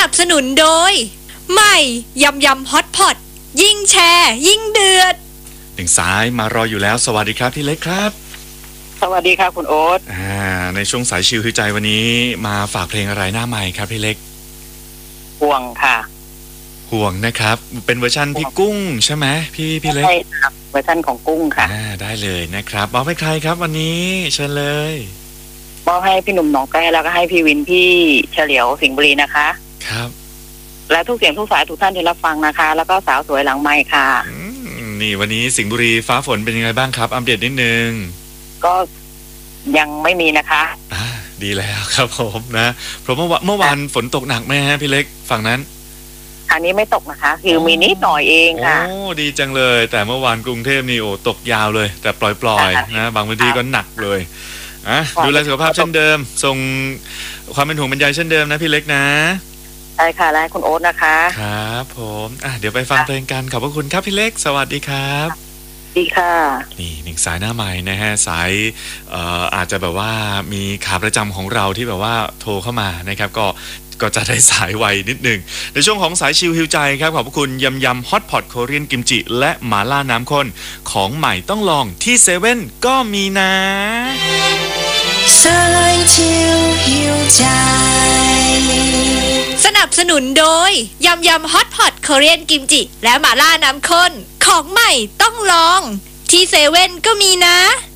นับสนุนโดยใหม่ยำยำฮอตพอตยิ่งแชร์ยิ่งเดือดหนึ่งสายมารออยู่แล้วสวัสดีครับพี่เล็กครับสวัสดีครับคุณโอ๊ตในช่วงสายชิลฮิวใจวันนี้มาฝากเพลงอะไรหน้าใหม่ครับพี่เล็กห่วงค่ะห่วงนะครับเป็นเวอร์ชันพี่กุ้งใช่ไหมพี่เล็กใช่ครับเวอร์ชันของกุ้งค่ะได้เลยนะครับมอบให้ใครครับวันนี้เชิญเลยมอบให้พี่หนุ่มหนองแก้แล้วก็ให้พี่วินพี่เฉลียวสิงห์บุรีนะคะครับและทุกเสียงทุกสายทุกท่านที่รับฟังนะคะแล้วก็สาวสวยหลังไมค์ค่ะนี่วันนี้สิงห์บุรีฟ้าฝนเป็นยังไงบ้างครับอัปเดตนิดนึงก็ยังไม่มีนะคะดีแล้วครับผมนะเพราะเมื่อวานฝนตกหนักไหมฮะพี่เล็กฝั่งนั้นอันนี้ไม่ตกนะคะคือมีนิดหน่อยเองค่ะโอ้ดีจังเลยแต่เมื่อวานกรุงเทพนี่โอ้ตกยาวเลยแต่ปล่อยๆนะบางพื้นที่ก็หนักเลยดูแลสุขภาพเช่นเดิมส่งความเป็นห่วงเป็นใยเช่นเดิมนะพี่เล็กนะใช่ค่ะและคุณโอ๊ตนะคะครับผมเดี๋ยวไปฟังเพลงกันขอบพระคุณครับพี่เล็กสวัสดีครับดีค่ะนี่หนึ่งสายหน้าใหม่นะฮะสายอาจจะแบบว่ามีขาประจำของเราที่แบบว่าโทรเข้ามานะครับก็จะได้สายไวนิดหนึ่งในช่วงของสายชิลฮิวใจครับขอบคุณยำฮอตพอตโคเรียนกิมจิและหม่าล่าน้ำข้นของใหม่ต้องลองที่เซเว่นก็มีนะสายชิลฮิวใจสนับสนุนโดยยำฮอตพอตโคเรียนกิมจิและหม่าล่าน้ำข้นของใหม่ต้องลองที่เซเว่นก็มีนะ